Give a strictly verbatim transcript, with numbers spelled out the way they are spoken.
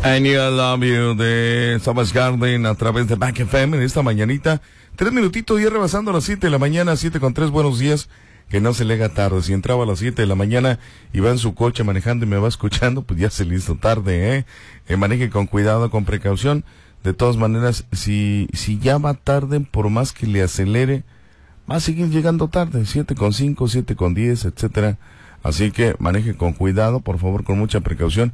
I Need I Love You de Savage Garden a través de Back F M en esta mañanita. Tres minutitos ya rebasando las siete de la mañana, siete con tres. Buenos días. Que no se le haga tarde. Si entraba a las siete de la mañana y va en su coche manejando y me va escuchando, pues ya se le hizo tarde, ¿eh? eh maneje con cuidado, con precaución. De todas maneras, si, si ya va tarde, por más que le acelere, va a seguir llegando tarde. siete con cinco, siete con diez, etcétera. Así que maneje con cuidado, por favor, con mucha precaución.